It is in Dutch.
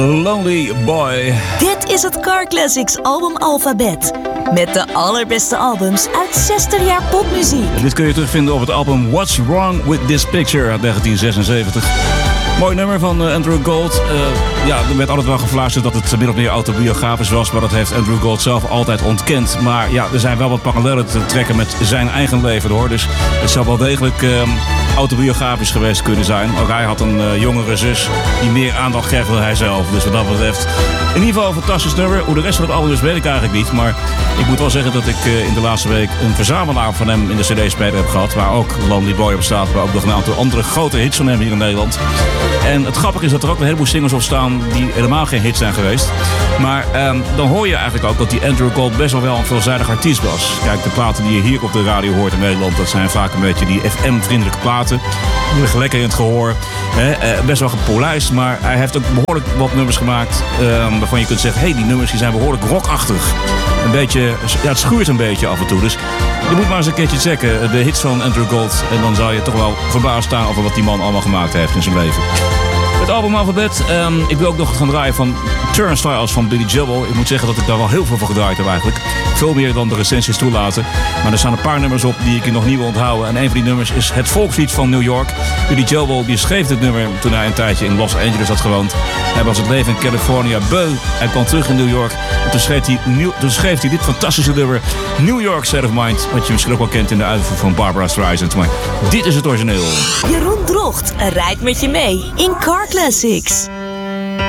Lonely Boy. Dit is het Car Classics album Alphabet. Met de allerbeste albums uit 60 jaar popmuziek. En dit kun je terugvinden op het album What's Wrong With This Picture uit 1976. Mooi nummer van Andrew Gold. Er werd altijd wel gefluisterd dat het min of meer autobiografisch was, maar dat heeft Andrew Gold zelf altijd ontkend. Maar ja, er zijn wel wat parallellen te trekken met zijn eigen leven, hoor. Dus het zou wel degelijk autobiografisch geweest kunnen zijn. Ook hij had een jongere zus die meer aandacht kreeg dan hij zelf. Dus wat dat betreft, in ieder geval een fantastisch nummer. Hoe de rest van het album is, weet ik eigenlijk niet. Maar ik moet wel zeggen dat ik in de laatste week een verzamelaar van hem in de cd-speler heb gehad. Waar ook Lonely Boy op staat, maar ook nog een aantal andere grote hits van hem hier in Nederland. En het grappige is dat er ook een heleboel singles op staan die helemaal geen hits zijn geweest. Maar dan hoor je eigenlijk ook dat die Andrew Gold best wel een veelzijdig artiest was. Kijk, de platen die je hier op de radio hoort in Nederland, dat zijn vaak een beetje die FM-vriendelijke platen. Die liggen lekker in het gehoor. Best wel gepolijst, maar hij heeft ook behoorlijk wat nummers gemaakt waarvan je kunt zeggen, hey, die nummers die zijn behoorlijk rockachtig. Een beetje, het schuurt een beetje af en toe. Dus je moet maar eens een keertje checken, de hits van Andrew Gold. En dan zal je toch wel verbaasd staan over wat die man allemaal gemaakt heeft in zijn leven. Het album Alphabet. Ik wil ook nog gaan draaien van Turnstiles van Billy Joel. Ik moet zeggen dat ik daar wel heel veel van gedraaid heb eigenlijk. Veel meer dan de recensies toelaten. Maar er staan een paar nummers op die ik nog niet wil onthouden. En een van die nummers is het volkslied van New York. Billy Joel die schreef dit nummer toen hij een tijdje in Los Angeles had gewoond. Hij was het leven in California beu. Hij kwam terug in New York. En toen schreef hij dit fantastische nummer New York State of Mind. Wat je misschien ook wel kent in de uitvoering van Barbra Streisand. Maar dit is het origineel. Jeroen Drocht rijdt met je mee in Car Classics.